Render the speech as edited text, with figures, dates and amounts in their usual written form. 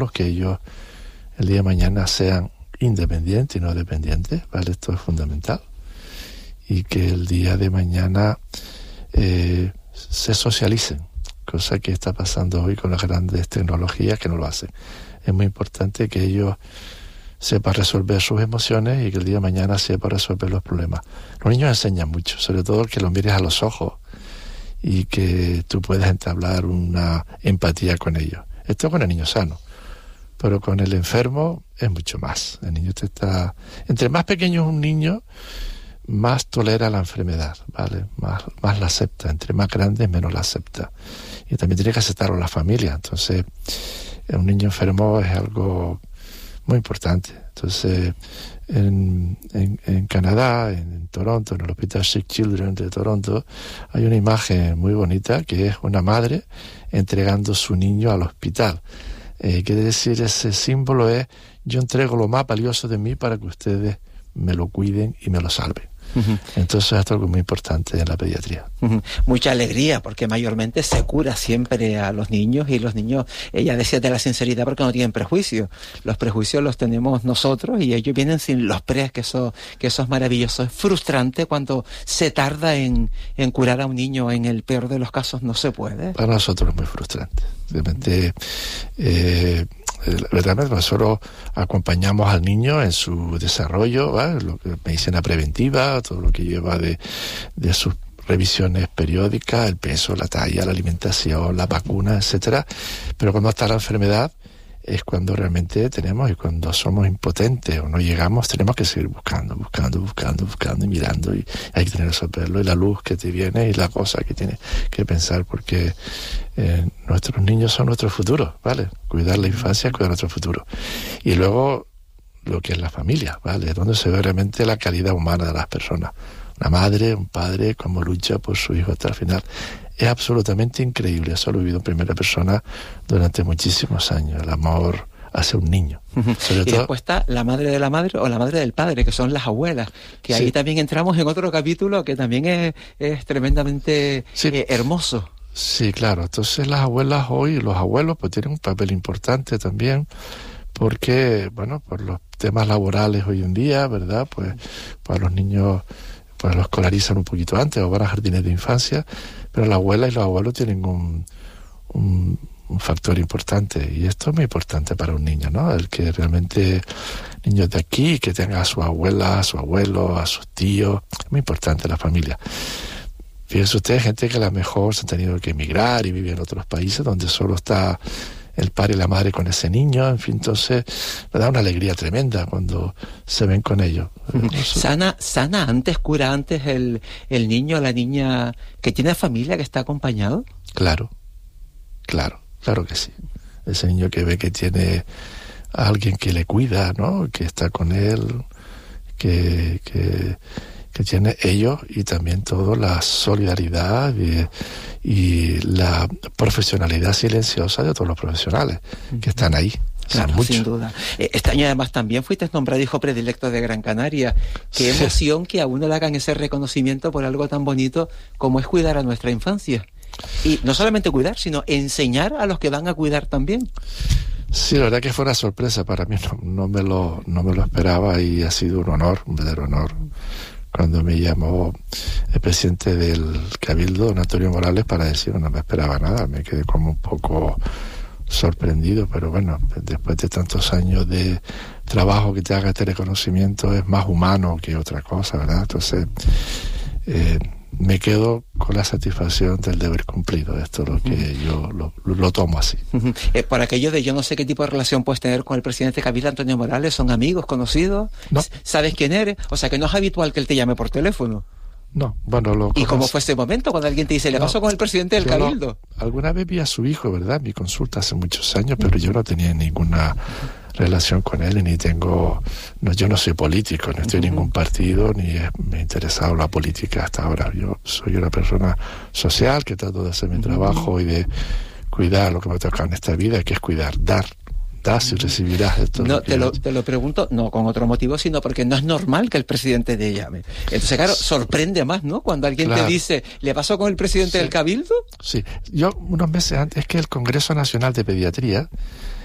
que ellos el día de mañana sean independientes y no dependientes, ¿vale? Esto es fundamental. Y que el día de mañana se socialicen, cosa que está pasando hoy con las grandes tecnologías que no lo hacen. Es muy importante que ellos sepan resolver sus emociones y que el día de mañana sepan resolver los problemas. Los niños enseñan mucho, sobre todo que los mires a los ojos y que tú puedas entablar una empatía con ellos. Esto con el niño sano, pero con el enfermo es mucho más. El niño entre más pequeño es un niño, más tolera la enfermedad, ¿vale? Más la acepta. Entre más grande, menos la acepta. Y también tiene que aceptarlo la familia. Entonces, un niño enfermo es algo muy importante. Entonces, en Canadá, en Toronto, en el Hospital Sick Children de Toronto, hay una imagen muy bonita que es una madre entregando su niño al hospital. Quiere decir, ese símbolo es: yo entrego lo más valioso de mí para que ustedes me lo cuiden y me lo salven. Uh-huh. Entonces esto es algo muy importante en la pediatría. Uh-huh. Mucha alegría, porque mayormente se cura siempre a los niños, y los niños, ella decía de la sinceridad, porque no tienen prejuicios. Los prejuicios los tenemos nosotros y ellos vienen sin los que eso es maravilloso. Es frustrante cuando se tarda en curar a un niño. En el peor de los casos no se puede. Para nosotros es muy frustrante. Realmente, verdaderamente nosotros acompañamos al niño en su desarrollo, ¿vale? Lo que medicina preventiva, todo lo que lleva de sus revisiones periódicas, el peso, la talla, la alimentación, la vacuna, etcétera. Pero cuando está la enfermedad es cuando realmente tenemos, y cuando somos impotentes o no llegamos, tenemos que seguir buscando y mirando, y hay que tener que resolverlo, y la luz que te viene y la cosa que tienes que pensar, porque nuestros niños son nuestro futuro, ¿vale? Cuidar la infancia es cuidar nuestro futuro. Y luego lo que es la familia, ¿vale? Es donde se ve realmente la calidad humana de las personas. Una madre, un padre, cómo lucha por su hijo hasta el final. Es absolutamente increíble. Eso lo he vivido en primera persona durante muchísimos años. El amor hacia un niño. Y después está la madre de la madre o la madre del padre, que son las abuelas. Que sí. Ahí también entramos en otro capítulo que también es tremendamente hermoso. Sí, claro. Entonces las abuelas hoy, los abuelos, pues tienen un papel importante también, porque, bueno, por los temas laborales hoy en día, ¿verdad? Pues para los niños, pues los escolarizan un poquito antes o van a jardines de infancia, pero la abuela y los abuelos tienen un factor importante, y esto es muy importante para un niño, ¿no? El que realmente niños de aquí, que tengan a su abuela, a su abuelo, a sus tíos, es muy importante la familia. Fíjense ustedes, gente que a lo mejor se han tenido que emigrar y vive en otros países donde solo está el padre y la madre con ese niño, en fin, entonces me da una alegría tremenda cuando se ven con ellos. Sana antes, cura antes el niño o la niña que tiene familia, que está acompañado. Claro que sí. Ese niño que ve que tiene a alguien que le cuida, ¿no? Que está con él, que tiene ellos, y también todo la solidaridad y la profesionalidad silenciosa de todos los profesionales que están ahí. Claro, sin duda. Este año además también fuiste nombrado hijo predilecto de Gran Canaria. Qué emoción que a uno le hagan ese reconocimiento por algo tan bonito como es cuidar a nuestra infancia. Y no solamente cuidar, sino enseñar a los que van a cuidar también. Sí, la verdad que fue una sorpresa para mí, no me lo esperaba, y ha sido un verdadero honor. Cuando me llamó el presidente del Cabildo, don Antonio Morales, para decir, no me esperaba nada, me quedé como un poco sorprendido, pero bueno, después de tantos años de trabajo, que te haga este reconocimiento es más humano que otra cosa, ¿verdad? Entonces, me quedo con la satisfacción del deber cumplido. Esto es lo que yo lo tomo así. Por aquello de yo no sé qué tipo de relación puedes tener con el presidente Cabildo, Antonio Morales, ¿son amigos, conocidos? No. ¿Sabes quién eres? O sea, que no es habitual que él te llame por teléfono. No, bueno, ¿Y cómo fue ese momento cuando alguien te dice, le pasó con el presidente del Cabildo? Alguna vez vi a su hijo, ¿verdad? En mi consulta hace muchos años, pero yo no tenía ninguna relación con él, ni tengo... No, yo no soy político, no estoy en ningún partido, ni me ha interesado la política hasta ahora. Yo soy una persona social que trato de hacer mi trabajo y de cuidar lo que me toca en esta vida, que es cuidar, dar. Das y recibirás. Esto no, te lo pregunto, no con otro motivo, sino porque no es normal que el presidente te llame. Entonces, claro, sorprende más, ¿no? Cuando alguien te dice, ¿le pasó con el presidente del Cabildo? Sí, yo unos meses antes, es que el Congreso Nacional de Pediatría